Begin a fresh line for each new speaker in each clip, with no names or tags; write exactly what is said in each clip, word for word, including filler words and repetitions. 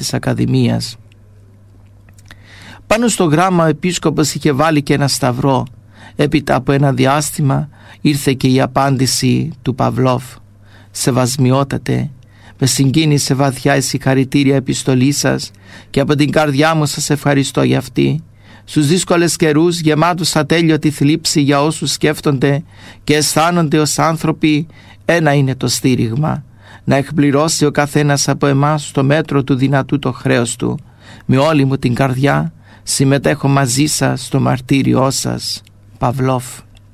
της Ακαδημίας. Πάνω στο γράμμα ο επίσκοπος είχε βάλει και ένα σταυρό. Έπειτα από ένα διάστημα ήρθε και η απάντηση του Παυλόφ. «Σεβασμιότατε, με συγκίνησε βαθιά η συγχαρητήρια επιστολή σας και από την καρδιά μου σας ευχαριστώ για αυτή. Στους δύσκολες καιρούς γεμάτους ατέλειωτη θλίψη για όσους σκέφτονται και αισθάνονται ως άνθρωποι, ένα είναι το στήριγμα: να εκπληρώσει ο καθένας από εμάς στο μέτρο του δυνατού το χρέος του. Με όλη μου την καρδιά συμμετέχω μαζί σας στο μαρτύριό σας. Παυλόφ».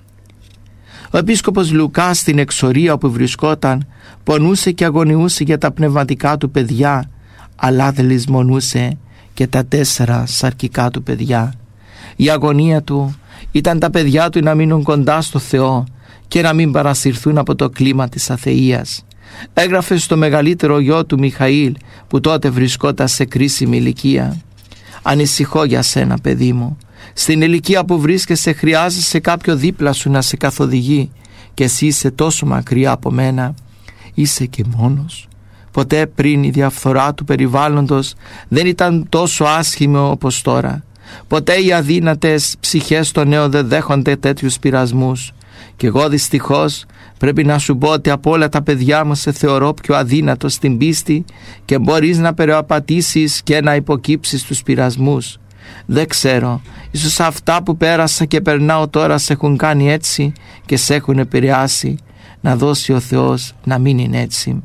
Ο επίσκοπος Λουκά στην εξορία όπου βρισκόταν πονούσε και αγωνιούσε για τα πνευματικά του παιδιά, αλλά δεν λησμονούσε και τα τέσσερα σαρκικά του παιδιά. Η αγωνία του ήταν τα παιδιά του να μείνουν κοντά στο Θεό και να μην παρασυρθούν από το κλίμα της αθείας. Έγραφε στο μεγαλύτερο γιο του Μιχαήλ, που τότε βρισκόταν σε κρίσιμη ηλικία: «Ανησυχώ για σένα, παιδί μου. Στην ηλικία που βρίσκεσαι χρειάζεσαι κάποιο δίπλα σου να σε καθοδηγεί και εσύ είσαι τόσο μακριά από μένα. Είσαι και μόνος. Ποτέ πριν η διαφθορά του περιβάλλοντος δεν ήταν τόσο άσχημη όπως τώρα. Ποτέ οι αδύνατες ψυχές των νέων δεν δέχονται τέτοιους πειρασμούς. Και εγώ δυστυχώς πρέπει να σου πω ότι από όλα τα παιδιά μου σε θεωρώ πιο αδύνατο στην πίστη και μπορείς να περαπατήσεις και να υποκύψεις τους πειρασμούς. Δεν ξέρω, ίσως αυτά που πέρασα και περνάω τώρα σε έχουν κάνει έτσι και σε έχουν επηρεάσει. Να δώσει ο Θεός να μην είναι έτσι».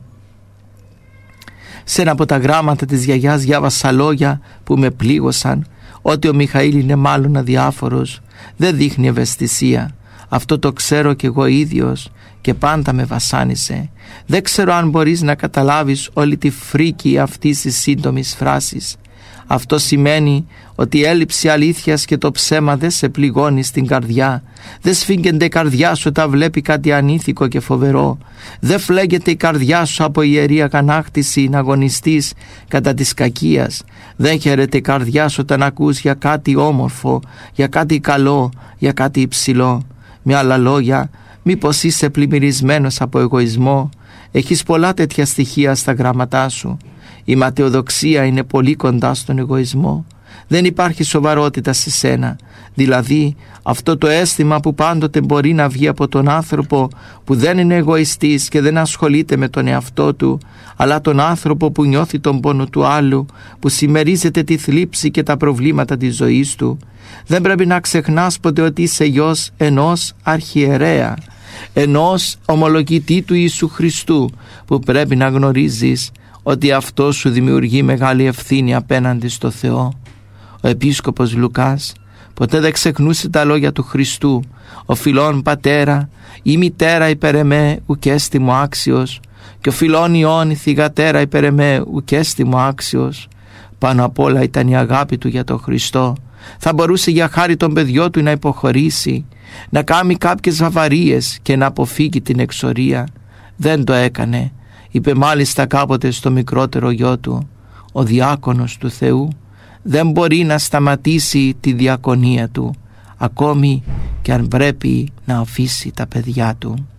Σε ένα από τα γράμματα της γιαγιάς διάβασα λόγια που με πλήγωσαν, ότι ο Μιχαήλ είναι μάλλον αδιάφορος, δεν δείχνει ευαισθησία. Αυτό το ξέρω κι εγώ ίδιος και πάντα με βασάνισε. Δεν ξέρω αν μπορείς να καταλάβεις όλη τη φρίκη αυτής της σύντομης φράσης. Αυτό σημαίνει ότι η έλλειψη αλήθειας και το ψέμα δεν σε πληγώνει στην καρδιά. Δεν σφίγγεται η καρδιά σου όταν βλέπει κάτι ανήθικο και φοβερό. Δεν φλέγεται η καρδιά σου από ιερή αγανάκτηση να αγωνιστείς κατά της κακίας. Δεν χαίρεται η καρδιά σου όταν ακούς για κάτι όμορφο, για κάτι καλό, για κάτι υψηλό. Με άλλα λόγια, μήπως είσαι πλημμυρισμένος από εγωισμό? Έχεις πολλά τέτοια στοιχεία στα γράμματά σου. Η ματαιοδοξία είναι πολύ κοντά στον εγωισμό. Δεν υπάρχει σοβαρότητα σε σένα. Δηλαδή αυτό το αίσθημα που πάντοτε μπορεί να βγει από τον άνθρωπο που δεν είναι εγωιστής και δεν ασχολείται με τον εαυτό του, αλλά τον άνθρωπο που νιώθει τον πόνο του άλλου, που συμμερίζεται τη θλίψη και τα προβλήματα της ζωής του. Δεν πρέπει να ξεχνάς ποτέ ότι είσαι γιος ενός αρχιερέα, ενός ομολογητή του Ιησού Χριστού, που πρέπει να γνωρίζεις ότι αυτό σου δημιουργεί μεγάλη ευθύνη απέναντι στο Θεό. Ο επίσκοπος Λουκάς ποτέ δεν ξεχνούσε τα λόγια του Χριστού: «Ο φιλών πατέρα ή μητέρα υπέρ εμέ ουκέστι μου άξιος, και ο φιλών ιών η θυγατέρα υπέρ εμέ ουκέστι μου άξιος». Πάνω απ' όλα ήταν η αγάπη του για τον Χριστό. Θα μπορούσε για χάρη των παιδιών του να υποχωρήσει, να κάνει κάποιες βαβαρίες και να αποφύγει την εξορία. Δεν το έκανε. Είπε μάλιστα κάποτε στο μικρότερο γιο του: «Ο διάκονος του Θεού δεν μπορεί να σταματήσει τη διακονία του, ακόμη και αν πρέπει να αφήσει τα παιδιά του».